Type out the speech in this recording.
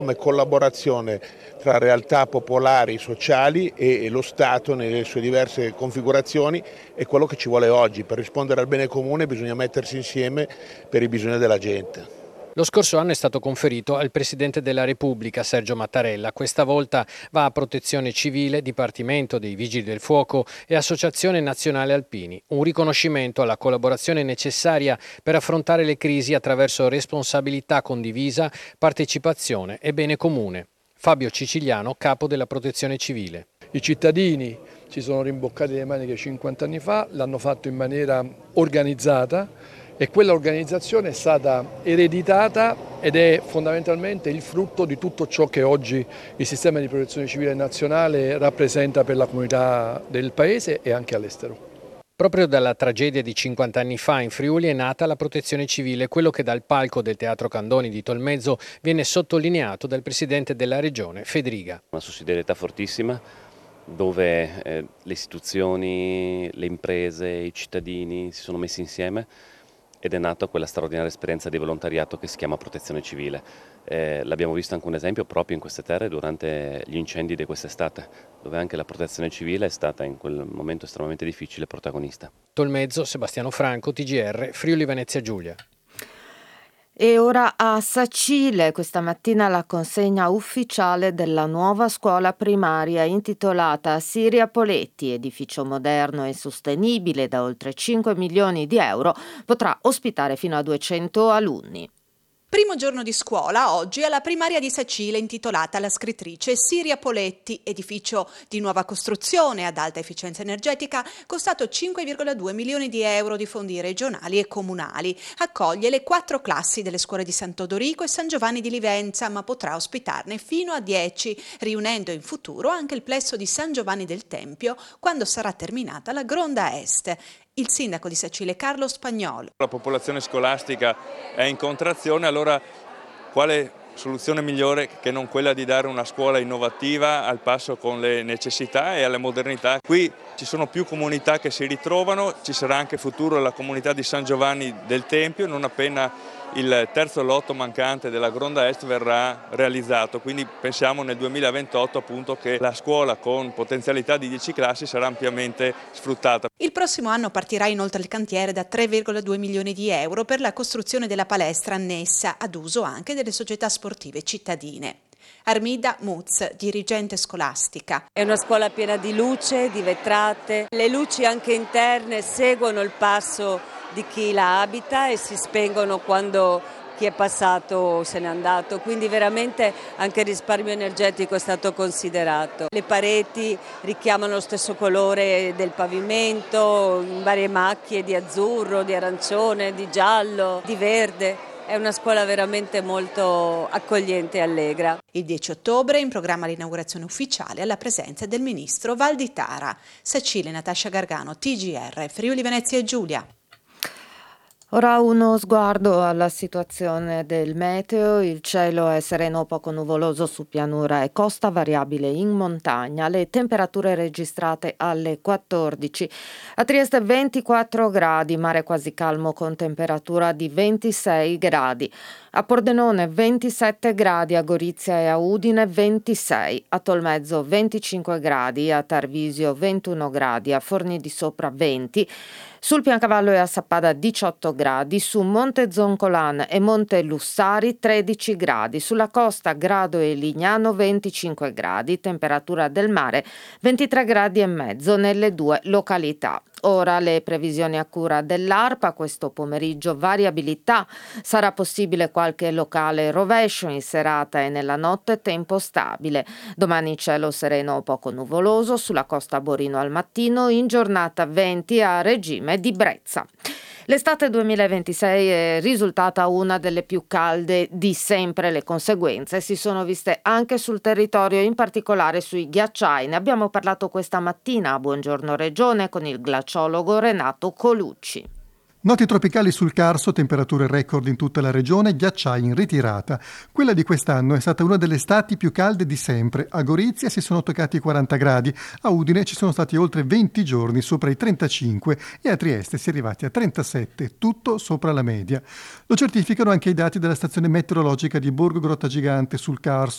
come collaborazione tra realtà popolari, sociali e lo Stato nelle sue diverse configurazioni è quello che ci vuole oggi. Per rispondere al bene comune bisogna mettersi insieme per i bisogni della gente. Lo scorso anno è stato conferito al Presidente della Repubblica, Sergio Mattarella. Questa volta va a Protezione Civile, Dipartimento dei Vigili del Fuoco e Associazione Nazionale Alpini. Un riconoscimento alla collaborazione necessaria per affrontare le crisi attraverso responsabilità condivisa, partecipazione e bene comune. Fabio Ciciliano, capo della Protezione Civile. I cittadini si sono rimboccati le maniche 50 anni fa, l'hanno fatto in maniera organizzata e quella organizzazione è stata ereditata ed è fondamentalmente il frutto di tutto ciò che oggi il sistema di protezione civile nazionale rappresenta per la comunità del Paese e anche all'estero. Proprio dalla tragedia di 50 anni fa in Friuli è nata la Protezione Civile, quello che dal palco del Teatro Candoni di Tolmezzo viene sottolineato dal Presidente della Regione, Fedriga. Una sussidiarietà fortissima dove le istituzioni, le imprese, i cittadini si sono messi insieme ed è nata quella straordinaria esperienza di volontariato che si chiama Protezione Civile. L'abbiamo visto anche un esempio proprio in queste terre durante gli incendi di quest'estate, dove anche la Protezione Civile è stata in quel momento estremamente difficile protagonista. Tolmezzo, Sebastiano Franco, TGR, Friuli Venezia Giulia. E ora a Sacile, questa mattina la consegna ufficiale della nuova scuola primaria intitolata Siria Poletti, edificio moderno e sostenibile da oltre 5 milioni di euro, potrà ospitare fino a 200 alunni. Primo giorno di scuola oggi alla primaria di Sacile intitolata alla scrittrice Siria Poletti, edificio di nuova costruzione ad alta efficienza energetica, costato 5,2 milioni di euro di fondi regionali e comunali. Accoglie le 4 classi delle scuole di Sant'Odorico e San Giovanni di Livenza, ma potrà ospitarne fino a 10, riunendo in futuro anche il plesso di San Giovanni del Tempio quando sarà terminata la Gronda Est. Il sindaco di Sacile, Carlo Spagnolo. La popolazione scolastica è in contrazione, allora quale soluzione migliore che non quella di dare una scuola innovativa al passo con le necessità e alle modernità? Qui ci sono più comunità che si ritrovano, ci sarà anche futuro la comunità di San Giovanni del Tempio, non appena il terzo lotto mancante della Gronda Est verrà realizzato, quindi pensiamo nel 2028 appunto che la scuola con potenzialità di 10 classi sarà ampiamente sfruttata. Il prossimo anno partirà inoltre il cantiere da 3,2 milioni di euro per la costruzione della palestra annessa ad uso anche delle società sportive cittadine. Armida Muz, dirigente scolastica. È una scuola piena di luce, di vetrate, le luci anche interne seguono il passo di chi la abita e si spengono quando chi è passato se n'è andato, quindi veramente anche il risparmio energetico è stato considerato. Le pareti richiamano lo stesso colore del pavimento, in varie macchie di azzurro, di arancione, di giallo, di verde. È una scuola veramente molto accogliente e allegra. Il 10 ottobre è in programma l'inaugurazione ufficiale alla presenza del ministro Valditara. Sacile, Natascia Gargano, TGR, Friuli Venezia Giulia. Ora uno sguardo alla situazione del meteo. Il cielo è sereno, poco nuvoloso su pianura e costa, variabile in montagna. Le temperature registrate alle 14. A Trieste 24 gradi, mare quasi calmo con temperatura di 26 gradi. A Pordenone 27 gradi, a Gorizia e a Udine 26, a Tolmezzo 25 gradi, a Tarvisio 21 gradi, a Forni di Sopra 20, sul Piancavallo e a Sappada 18 gradi, su Monte Zoncolan e Monte Lussari 13 gradi, sulla costa Grado e Lignano 25 gradi, temperatura del mare 23 gradi e mezzo nelle due località. Ora le previsioni a cura dell'ARPA. Questo pomeriggio variabilità, sarà possibile qualche locale rovescio in serata e nella notte tempo stabile. Domani cielo sereno poco nuvoloso, sulla costa Borino al mattino, in giornata venti a regime di brezza. L'estate 2026 è risultata una delle più calde di sempre. Le conseguenze si sono viste anche sul territorio, in particolare sui ghiacciai. Ne abbiamo parlato questa mattina a Buongiorno Regione con il glaciologo Renato Colucci. Noti tropicali sul Carso, temperature record in tutta la regione, ghiacciai in ritirata. Quella di quest'anno è stata una delle estati più calde di sempre. A Gorizia si sono toccati i 40 gradi, a Udine ci sono stati oltre 20 giorni sopra i 35 e a Trieste si è arrivati a 37, tutto sopra la media. Lo certificano anche i dati della stazione meteorologica di Borgo Grottagigante sul Carso.